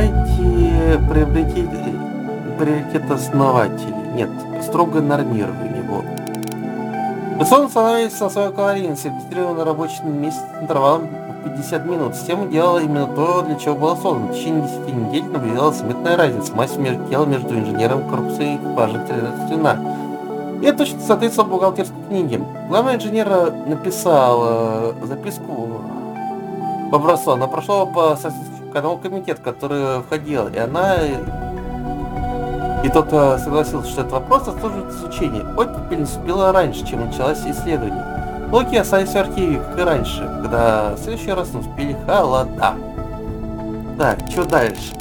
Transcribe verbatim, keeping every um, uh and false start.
Давайте приоритет, приоритет основателей. Нет, строго нормируем его. Безусловно, становится на свою калорийность, регистрирован на рабочем месте с интервалом в пятьдесят минут. Система делала именно то, для чего была создана. В течение десяти недель наблюдалась заметная разница в массе между тела между инженером корпуса и экипажем Стрельна. И это точно соответствовало бухгалтерской книге. Главный инженер написал э, записку по образцу. Она прошла по канал комитет, который входил, и она... И тот э, согласился, что этот вопрос заслуживает изучения. Оттепель наступила раньше, чем началось исследование. Локи остались в архиве, как и раньше, когда в следующий раз наступили холода. Так, что дальше?